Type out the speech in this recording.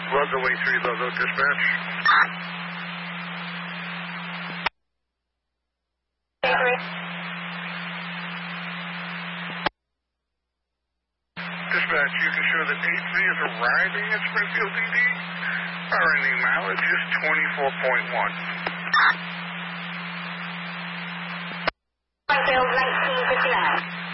Ludlow 83, Ludlow dispatch. Dispatch, you can show that 83 is arriving at Springfield DD. Our ending mileage is 24.1. Springfield 1959.